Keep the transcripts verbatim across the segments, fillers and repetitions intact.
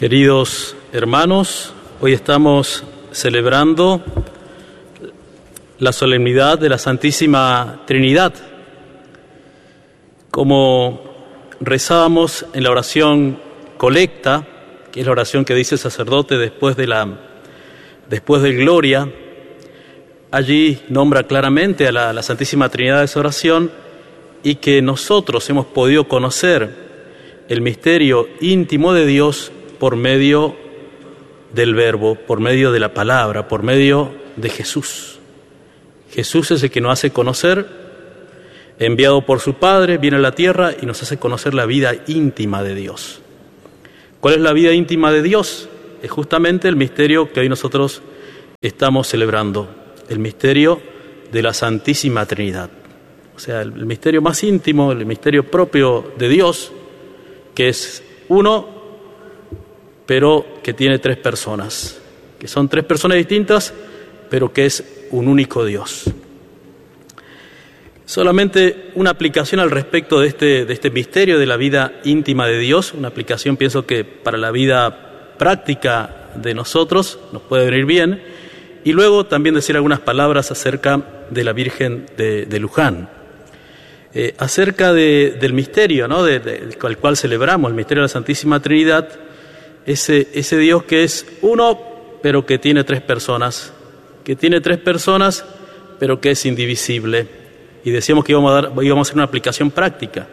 Queridos hermanos, hoy estamos celebrando la solemnidad de la Santísima Trinidad. Como rezábamos en la oración colecta, que es la oración que dice el sacerdote después de la después del Gloria, allí nombra claramente a la, a la Santísima Trinidad de esa oración, y que nosotros hemos podido conocer el misterio íntimo de Dios por medio del Verbo, por medio de la palabra, por medio de Jesús. Jesús es el que nos hace conocer, enviado por su Padre, viene a la tierra y nos hace conocer la vida íntima de Dios. ¿Cuál es la vida íntima de Dios? Es justamente el misterio que hoy nosotros estamos celebrando, el misterio de la Santísima Trinidad. O sea, el misterio más íntimo, el misterio propio de Dios, que es uno, pero que tiene tres personas, que son tres personas distintas, pero que es un único Dios. Solamente una aplicación al respecto de este, de este misterio de la vida íntima de Dios, una aplicación pienso que para la vida práctica de nosotros nos puede venir bien, y luego también decir algunas palabras acerca de la Virgen de, de Luján. Eh, acerca de, del misterio, ¿no? de, de, el cual celebramos, el misterio de la Santísima Trinidad, ese, ese Dios que es uno, pero que tiene tres personas, que tiene tres personas, pero que es indivisible. Y decíamos que íbamos a, dar, íbamos a hacer una aplicación práctica.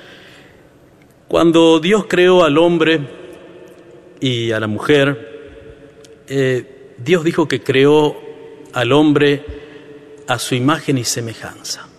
Cuando Dios creó al hombre y a la mujer, eh, Dios dijo que creó al hombre a su imagen y semejanza.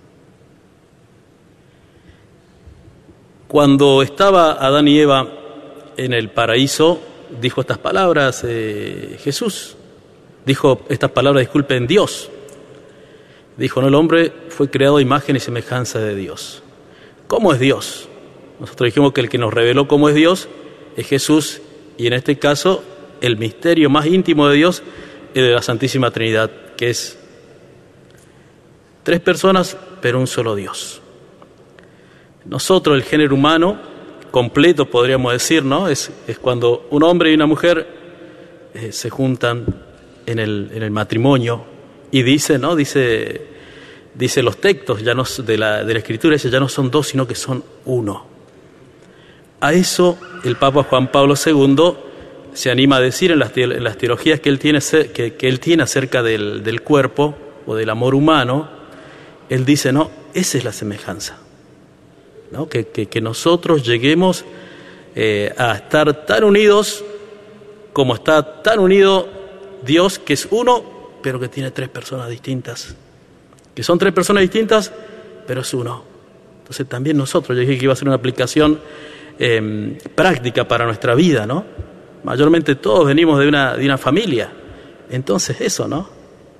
Cuando estaba Adán y Eva en el paraíso, dijo estas palabras eh, Jesús, dijo estas palabras, disculpen, Dios. Dijo, no, el hombre fue creado a imagen y semejanza de Dios. ¿Cómo es Dios? Nosotros dijimos que el que nos reveló cómo es Dios es Jesús, y en este caso el misterio más íntimo de Dios es de la Santísima Trinidad, que es tres personas, pero un solo Dios. Nosotros, el género humano completo, podríamos decir, ¿no? Es, es cuando un hombre y una mujer eh, se juntan en el, en el matrimonio y dice, ¿no? Dice, dice los textos ya no, de, la, de la Escritura, dice, ya no son dos, sino que son uno. A eso el Papa Juan Pablo segundo se anima a decir en las, en las teologías que él tiene, que, que él tiene acerca del, del cuerpo o del amor humano. Él dice, no, esa es la semejanza. ¿No? Que, que, que nosotros lleguemos eh, a estar tan unidos como está tan unido Dios, que es uno, pero que tiene tres personas distintas. Que son tres personas distintas, pero es uno. Entonces también nosotros, yo dije que iba a ser una aplicación eh, práctica para nuestra vida, ¿no? Mayormente todos venimos de una, de una familia. Entonces eso, ¿no?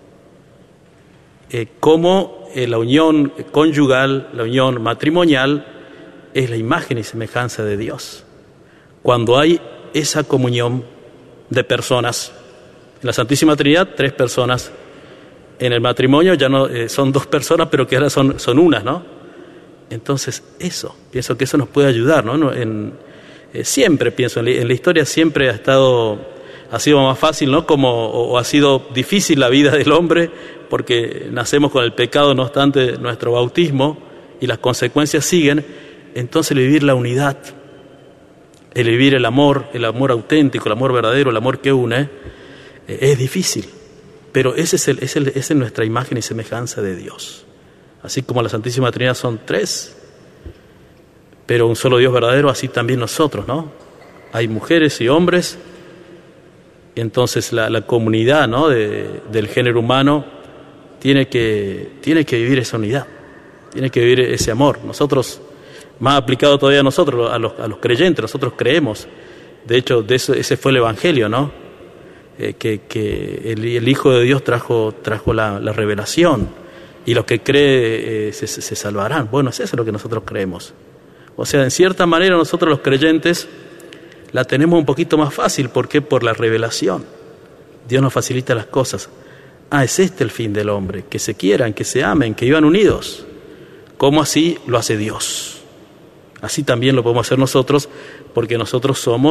Eh, cómo eh, la unión conyugal, la unión matrimonial, es la imagen y semejanza de Dios. Cuando hay esa comunión de personas, en la Santísima Trinidad, tres personas. En el matrimonio ya no eh, son dos personas, pero que ahora son, son unas, ¿no? Entonces, eso, pienso que eso nos puede ayudar, ¿no? En, eh, siempre, pienso, en la, en la historia siempre ha estado, ha sido más fácil, ¿no? Como, o, o ha sido difícil la vida del hombre, porque nacemos con el pecado, no obstante nuestro bautismo, y las consecuencias siguen. Entonces el vivir la unidad, el vivir el amor, el amor auténtico, el amor verdadero, el amor que une, eh, es difícil, pero ese es, el, es, el, es nuestra imagen y semejanza de Dios. Así como la Santísima Trinidad son tres, pero un solo Dios verdadero, así también nosotros, ¿no? Hay mujeres y hombres, y entonces la, la comunidad, ¿no? de, del género humano tiene que, tiene que vivir esa unidad, tiene que vivir ese amor. Nosotros, más aplicado todavía a nosotros, a los, a los creyentes, nosotros creemos. De hecho, de eso, ese fue el Evangelio, ¿no? Eh, que que el, el Hijo de Dios trajo, trajo la, la revelación, y los que creen eh, se, se salvarán. Bueno, es eso lo que nosotros creemos. O sea, en cierta manera nosotros los creyentes la tenemos un poquito más fácil. ¿Por qué? Por la revelación. Dios nos facilita las cosas. Ah, es este el fin del hombre, que se quieran, que se amen, que vivan unidos. ¿Cómo así lo hace Dios? Así también lo podemos hacer nosotros, porque nosotros somos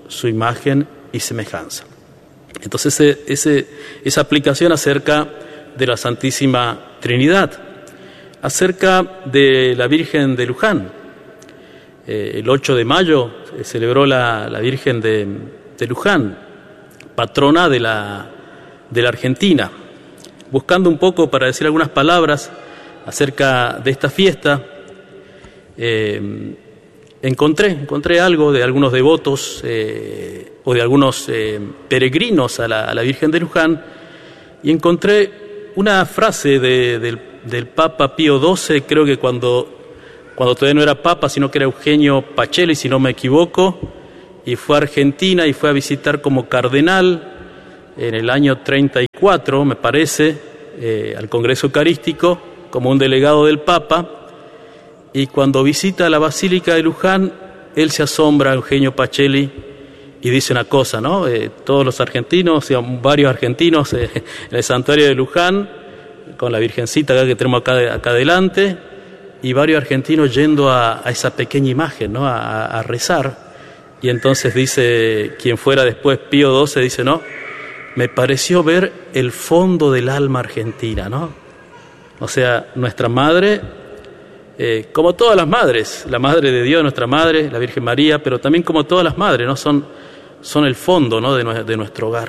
su imagen y semejanza. Entonces, ese, ese, esa aplicación acerca de la Santísima Trinidad, acerca de la Virgen de Luján. Eh, el ocho de mayo se celebró la, la Virgen de, de Luján, patrona de la, de la Argentina. Buscando un poco para decir algunas palabras acerca de esta fiesta, eh, encontré, encontré algo de algunos devotos eh, o de algunos eh, peregrinos a la, a la Virgen de Luján, y encontré una frase de, del, del Papa Pío doce, creo que cuando, cuando todavía no era Papa, sino que era Eugenio Pacelli, si no me equivoco, y fue a Argentina y fue a visitar como cardenal en el año treinta y cuatro, me parece, eh, al Congreso Eucarístico, como un delegado del Papa, y cuando visita la Basílica de Luján, él se asombra, Eugenio Pacelli, y dice una cosa, ¿no? Eh, todos los argentinos, varios argentinos eh, en el santuario de Luján, con la Virgencita acá que tenemos acá, acá adelante, y varios argentinos yendo a, a esa pequeña imagen, ¿no? A, a rezar. Y entonces dice, quien fuera después Pío doce, dice, no, me pareció ver el fondo del alma argentina, ¿no? O sea, nuestra madre, eh, como todas las madres, la Madre de Dios, nuestra Madre, la Virgen María, pero también como todas las madres, ¿no? Son, son el fondo, ¿no? de, de nuestro hogar.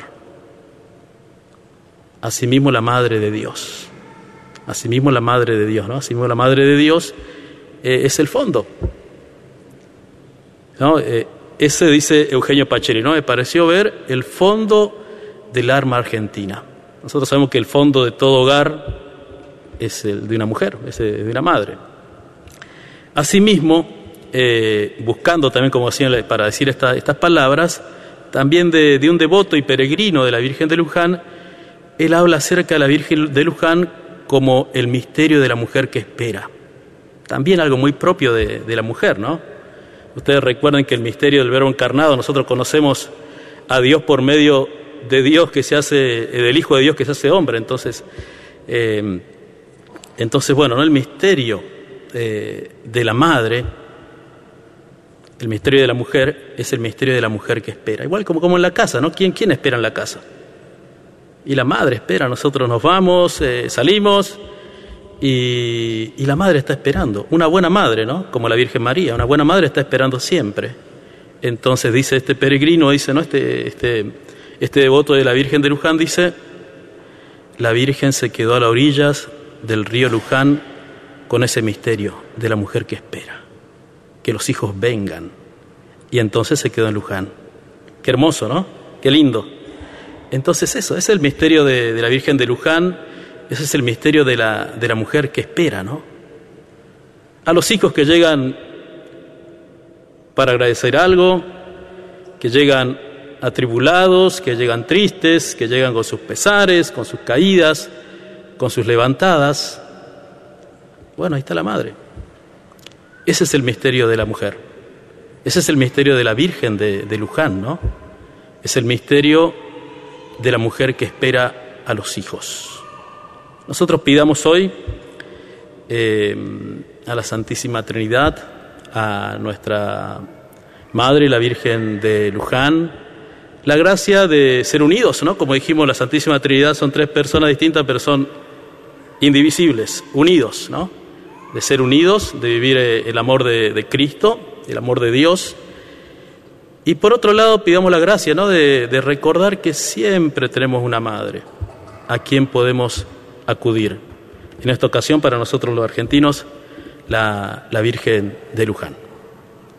Asimismo la Madre de Dios. Asimismo la Madre de Dios, ¿no? Asimismo la Madre de Dios eh, es el fondo, ¿no? Eh, ese dice Eugenio Pacelli, ¿no? Me pareció ver el fondo del alma argentina. Nosotros sabemos que el fondo de todo hogar es el de una mujer, es de una madre. Asimismo, eh, buscando también, como decía, para decir esta, estas palabras, también de, de un devoto y peregrino de la Virgen de Luján, él habla acerca de la Virgen de Luján como el misterio de la mujer que espera. También algo muy propio de, de la mujer, ¿no? Ustedes recuerden que el misterio del Verbo encarnado, nosotros conocemos a Dios por medio de Dios que se hace, del Hijo de Dios que se hace hombre. Entonces, eh, entonces bueno, ¿no? El misterio eh, de la madre, el misterio de la mujer, es el misterio de la mujer que espera. Igual como, como en la casa, ¿no? ¿Quién, quién espera en la casa? Y la madre espera, nosotros nos vamos, eh, salimos, y, y la madre está esperando. Una buena madre, ¿no? Como la Virgen María, una buena madre está esperando siempre. Entonces dice este peregrino, dice, ¿no? Este, este, este devoto de la Virgen de Luján dice, la Virgen se quedó a las orillas del río Luján con ese misterio de la mujer que espera, que los hijos vengan. Y entonces se quedó en Luján. Qué hermoso, ¿no? Qué lindo. Entonces eso, ese es el misterio de, de la Virgen de Luján, ese es el misterio de la, de la mujer que espera, ¿no? A los hijos que llegan para agradecer algo, que llegan atribulados, que llegan tristes, que llegan con sus pesares, con sus caídas, con sus levantadas. Bueno, ahí está la madre. Ese es el misterio de la mujer. Ese es el misterio de la Virgen de, de Luján, ¿no? Es el misterio de la mujer que espera a los hijos. Nosotros pidamos hoy eh, a la Santísima Trinidad, a nuestra Madre, la Virgen de Luján, la gracia de ser unidos, ¿no? Como dijimos, la Santísima Trinidad son tres personas distintas, pero son indivisibles, unidos, ¿no? De ser unidos, de vivir el amor de, de Cristo, el amor de Dios. Y por otro lado, pidamos la gracia, ¿no? De, de recordar que siempre tenemos una madre a quien podemos acudir. En esta ocasión, para nosotros los argentinos, la, la Virgen de Luján.